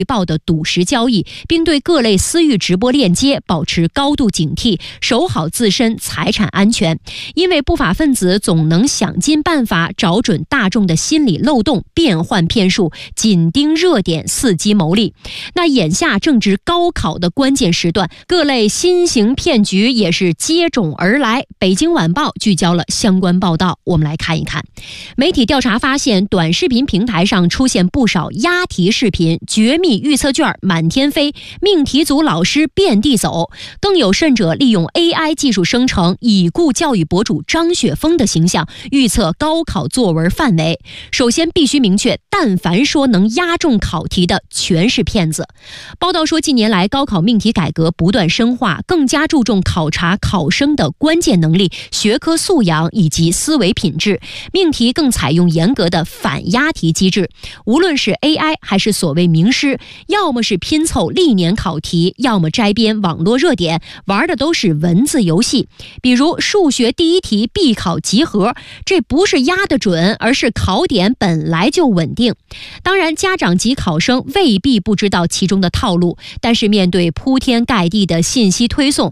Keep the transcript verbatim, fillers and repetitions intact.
报的赌石交易，并对各类私域直播链接保持高度警惕，守好自身财产安全。因为不法分子总能想尽办法找准大众的心理漏洞，变换骗术，紧盯热点，伺机牟利。那眼下正值高考的关键时段，各类新型骗局也是接踵而来。北京晚报聚焦了相关报道，我们来看一看。媒体调查发现，短视频平台上出现不少押题视频，绝密预测卷满天飞，命题组老师遍地走，更有甚者利用 A I 技术生成已故教育博主张雪峰的形象，预测高考作文范围。首先必须明确，但凡说能押中考题的全是骗子。报道说，近年来高考命题改革不断深化，更加注重考察考生的关键能力、学科素养以及思维品质，命题更采用严格的反押题机制。无论是 A I 还是所谓名师，要么是拼凑历年考题，要么摘编网络热点，玩的都是文字游戏。比如数学第一题必考集合，这不是押得准，而是考点本来就稳定。当然，家长及考生未必不知道其中的套路，但是面对铺天盖地的信息推送，